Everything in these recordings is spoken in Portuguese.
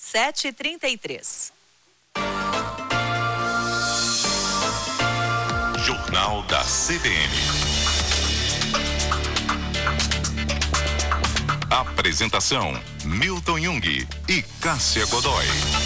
7h33. Jornal da CBN. Apresentação: Milton Jung e Cássia Godoy.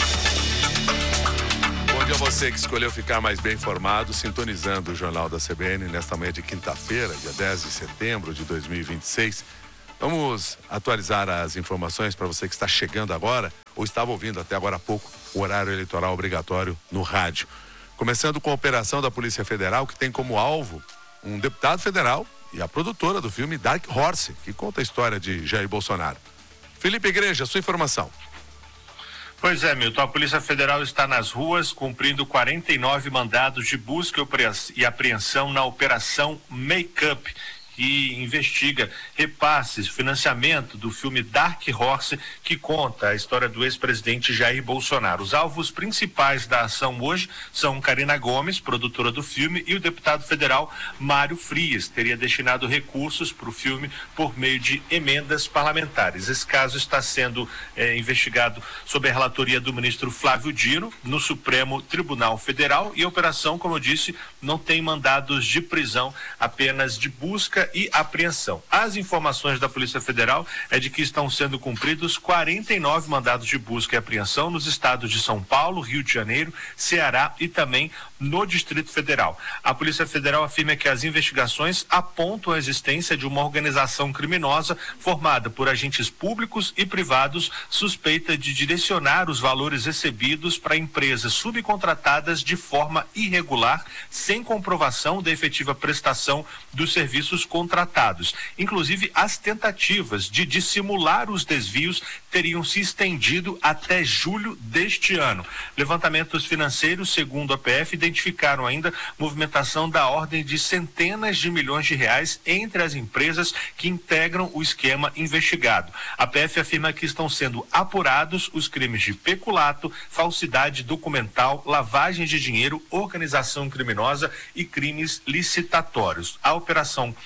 Bom dia a você que escolheu ficar mais bem informado, sintonizando o Jornal da CBN nesta manhã de quinta-feira, dia 10 de setembro de 2026. Vamos atualizar as informações para você que está chegando agora ou estava ouvindo até agora há pouco o horário eleitoral obrigatório no rádio. Começando com a operação da Polícia Federal, que tem como alvo um deputado federal e a produtora do filme Dark Horse, que conta a história de Jair Bolsonaro. Felipe Igreja, sua informação. Pois é, Milton, a Polícia Federal está nas ruas cumprindo 49 mandados de busca e apreensão na Operação Make-up, que investiga repasses, financiamento do filme Dark Horse, que conta a história do ex-presidente Jair Bolsonaro. Os alvos principais da ação hoje são Karina Gomes, produtora do filme, e o deputado federal Mário Frias. Teria destinado recursos para o filme por meio de emendas parlamentares. Esse caso está sendo investigado sob a relatoria do ministro Flávio Dino no Supremo Tribunal Federal, e a operação, como eu disse, não tem mandados de prisão, apenas de busca e apreensão. As informações da Polícia Federal é de que estão sendo cumpridos 49 mandados de busca e apreensão nos estados de São Paulo, Rio de Janeiro, Ceará e também no Distrito Federal. A Polícia Federal afirma que as investigações apontam a existência de uma organização criminosa formada por agentes públicos e privados suspeita de direcionar os valores recebidos para empresas subcontratadas de forma irregular, sem comprovação da efetiva prestação dos serviços contratados. Inclusive, as tentativas de dissimular os desvios teriam se estendido até julho deste ano. Levantamentos financeiros, segundo a PF, identificaram ainda movimentação da ordem de centenas de milhões de reais entre as empresas que integram o esquema investigado. A PF afirma que estão sendo apurados os crimes de peculato, falsidade documental, lavagem de dinheiro, organização criminosa e crimes licitatórios. A operação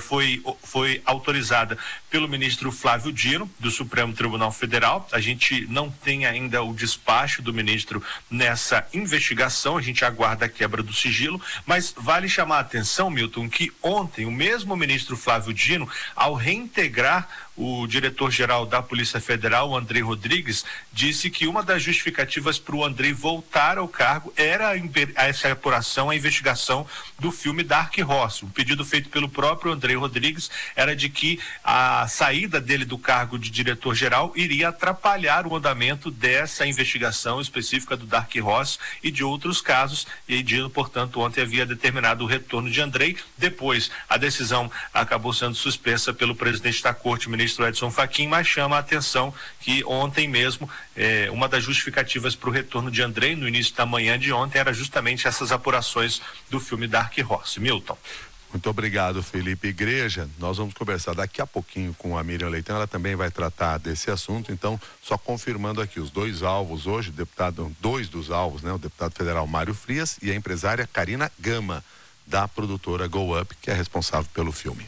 foi autorizada pelo ministro Flávio Dino, do Supremo Tribunal Federal. A gente não tem ainda o despacho do ministro nessa investigação, a gente aguarda a quebra do sigilo, mas vale chamar a atenção, Milton, que ontem o mesmo ministro Flávio Dino, ao reintegrar o diretor-geral da Polícia Federal, o Andrei Rodrigues, disse que uma das justificativas para o Andrei voltar ao cargo era essa apuração, a investigação do filme Dark Horse. Um pedido feito pelo próprio Andrei Rodrigues era de que a saída dele do cargo de diretor-geral iria atrapalhar o andamento dessa investigação específica do Dark Horse e de outros casos, e Dino, portanto, ontem havia determinado o retorno de Andrei. Depois, a decisão acabou sendo suspensa pelo presidente da Corte, ministro Edson Fachin, mas chama a atenção que ontem mesmo uma das justificativas para o retorno de Andrei no início da manhã de ontem era justamente essas apurações do filme Dark Horse. Milton. Muito obrigado, Felipe Igreja. Nós vamos conversar daqui a pouquinho com a Miriam Leitão, ela também vai tratar desse assunto. Então, só confirmando aqui os dois alvos hoje, dois dos alvos, né? O deputado federal Mário Frias e a empresária Karina Gama, da produtora Go Up, que é responsável pelo filme.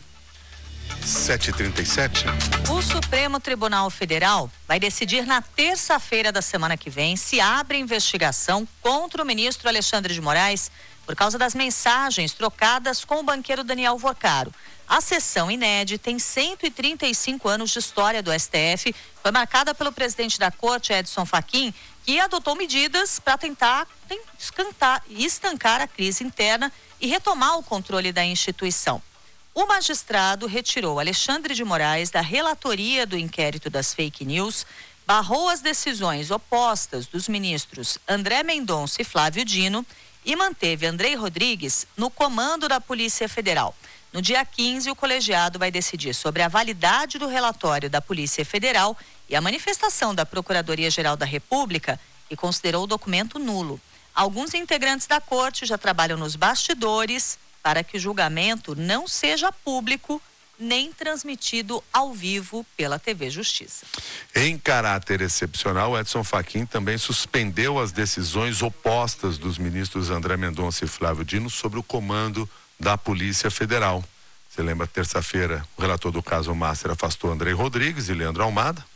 7h37. O Supremo Tribunal Federal vai decidir na terça-feira da semana que vem se abre investigação contra o ministro Alexandre de Moraes por causa das mensagens trocadas com o banqueiro Daniel Vorcaro. A sessão inédita tem 135 anos de história do STF, foi marcada pelo presidente da Corte, Edson Fachin, que adotou medidas para tentar estancar a crise interna e retomar o controle da instituição. O magistrado retirou Alexandre de Moraes da relatoria do inquérito das fake news, barrou as decisões opostas dos ministros André Mendonça e Flávio Dino e manteve Andrei Rodrigues no comando da Polícia Federal. No dia 15, o colegiado vai decidir sobre a validade do relatório da Polícia Federal e a manifestação da Procuradoria-Geral da República, que considerou o documento nulo. Alguns integrantes da corte já trabalham nos bastidores para que o julgamento não seja público nem transmitido ao vivo pela TV Justiça. Em caráter excepcional, Edson Fachin também suspendeu as decisões opostas dos ministros André Mendonça e Flávio Dino sobre o comando da Polícia Federal. Você lembra, terça-feira, o relator do caso Master afastou Andrei Rodrigues e Leandro Almada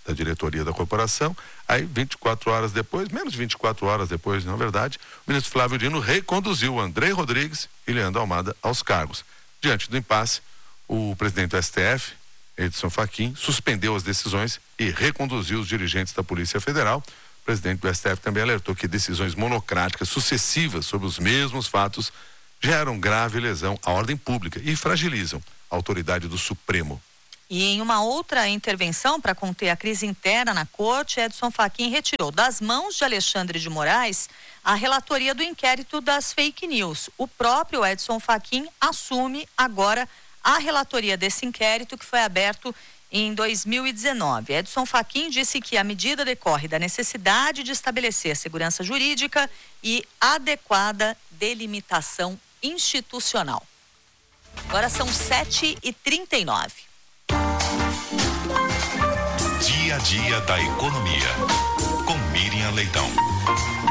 da diretoria da corporação. Aí, 24 horas depois, menos de 24 horas depois, na verdade, o ministro Flávio Dino reconduziu Andrei Rodrigues e Leandro Almada aos cargos. Diante do impasse, o presidente do STF, Edson Fachin, suspendeu as decisões e reconduziu os dirigentes da Polícia Federal. O presidente do STF também alertou que decisões monocráticas sucessivas sobre os mesmos fatos geram grave lesão à ordem pública e fragilizam a autoridade do Supremo. E em uma outra intervenção para conter a crise interna na corte, Edson Fachin retirou das mãos de Alexandre de Moraes a relatoria do inquérito das fake news. O próprio Edson Fachin assume agora a relatoria desse inquérito que foi aberto em 2019. Edson Fachin disse que a medida decorre da necessidade de estabelecer segurança jurídica e adequada delimitação institucional. Agora são 7h39. Dia a dia da economia, com Miriam Leitão.